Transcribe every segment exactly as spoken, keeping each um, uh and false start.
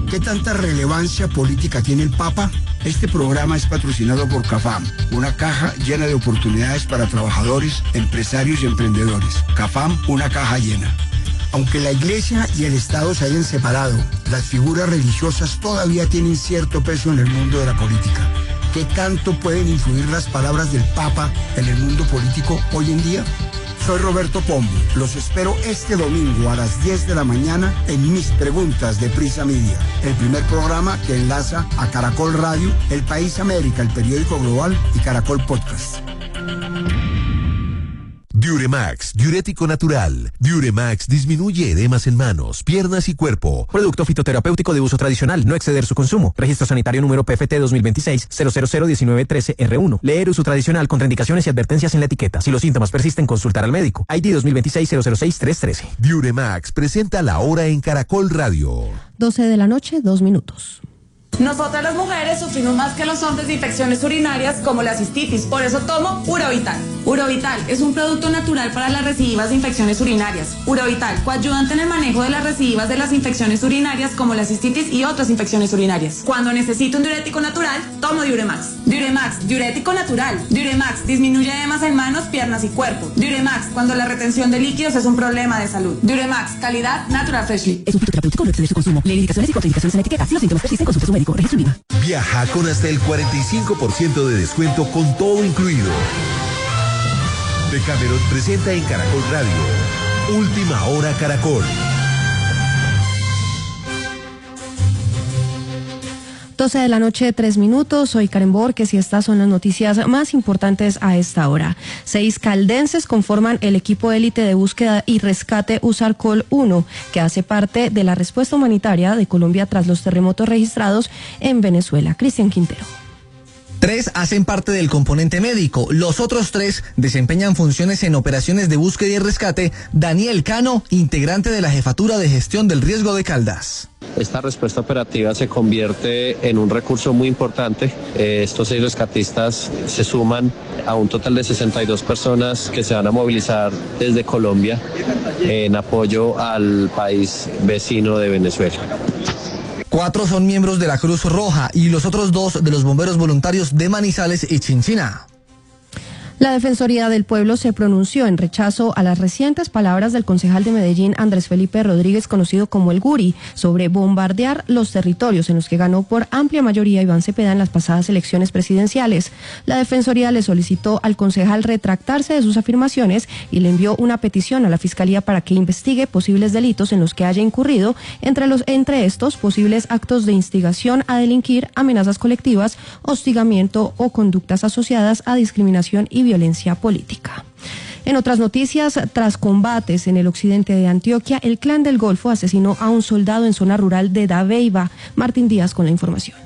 ¿Qué tanta relevancia política tiene el Papa? Este programa es patrocinado por CAFAM, una caja llena de oportunidades para trabajadores, empresarios y emprendedores. CAFAM, una caja llena. Aunque la Iglesia y el Estado se hayan separado, las figuras religiosas todavía tienen cierto peso en el mundo de la política. ¿Qué tanto pueden influir las palabras del Papa en el mundo político hoy en día? Soy Roberto Pombo. Los espero este domingo a las diez de la mañana en Mis Preguntas de Prisa Media, el primer programa que enlaza a Caracol Radio, El País América, el periódico global y Caracol Podcast. Diuremax, diurético natural. Diuremax disminuye edemas en manos, piernas y cuerpo. Producto fitoterapéutico de uso tradicional, no exceder su consumo. Registro sanitario número P F T dos mil veintiséis cero cero cero diecinueve trece R uno. Leer uso tradicional, contraindicaciones y advertencias en la etiqueta. Si los síntomas persisten, consultar al médico. I D dos mil veintiséis cero cero seis tres trece. Diuremax presenta La Hora en Caracol Radio. doce de la noche, dos minutos. Nosotras las mujeres sufrimos más que los hombres de infecciones urinarias como la cistitis, por eso tomo Urovital. Urovital es un producto natural para las recidivas de infecciones urinarias. Urovital, coayudante en el manejo de las recidivas de las infecciones urinarias como la cistitis y otras infecciones urinarias. Cuando necesito un diurético natural, tomo Diuremax. Diuremax, diurético natural. Diuremax, disminuye edemas en manos, piernas y cuerpo. Diuremax, cuando la retención de líquidos es un problema de salud. Diuremax, calidad Natural Freshly. Es un fitoterapéutico, no exceder su consumo. Lee indicaciones y contraindicaciones en la etiqueta. Si los síntomas persisten, consulte a su médico. Registro IVA. Viaja con hasta el cuarenta y cinco por ciento de descuento con todo incluido. Decameron presenta en Caracol Radio Última Hora Caracol. doce de la noche, tres minutos. Soy Karen Borges y estas son las noticias más importantes a esta hora. Seis caldenses conforman el equipo élite de búsqueda y rescate Usarcol uno, que hace parte de la respuesta humanitaria de Colombia tras los terremotos registrados en Venezuela. Cristian Quintero. Tres hacen parte del componente médico, los otros tres desempeñan funciones en operaciones de búsqueda y rescate. Daniel Cano, integrante de la Jefatura de Gestión del Riesgo de Caldas. Esta respuesta operativa se convierte en un recurso muy importante. Eh, estos seis rescatistas se suman a un total de sesenta y dos personas que se van a movilizar desde Colombia en apoyo al país vecino de Venezuela. Cuatro son miembros de la Cruz Roja y los otros dos de los bomberos voluntarios de Manizales y Chinchina. La Defensoría del Pueblo se pronunció en rechazo a las recientes palabras del concejal de Medellín, Andrés Felipe Rodríguez, conocido como el Guri, sobre bombardear los territorios en los que ganó por amplia mayoría Iván Cepeda en las pasadas elecciones presidenciales. La Defensoría le solicitó al concejal retractarse de sus afirmaciones y le envió una petición a la Fiscalía para que investigue posibles delitos en los que haya incurrido, entre, los, entre estos posibles actos de instigación a delinquir, amenazas colectivas, hostigamiento o conductas asociadas a discriminación y violencia política. En otras noticias, tras combates en el occidente de Antioquia, el Clan del Golfo asesinó a un soldado en zona rural de Dabeiba. Martín Díaz con la información.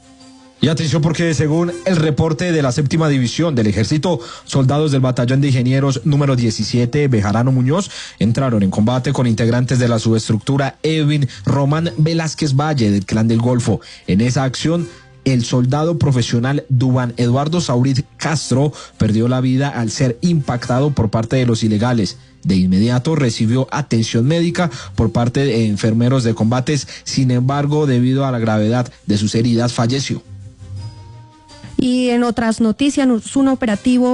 Y atención porque según el reporte de la séptima división del ejército, soldados del batallón de ingenieros número diecisiete, Bejarano Muñoz, entraron en combate con integrantes de la subestructura Edwin Román Velázquez Valle del Clan del Golfo. En esa acción, el soldado profesional Duván Eduardo Saurit Castro perdió la vida al ser impactado por parte de los ilegales. De inmediato recibió atención médica por parte de enfermeros de combates, sin embargo, debido a la gravedad de sus heridas, falleció. Y en otras noticias, un operativo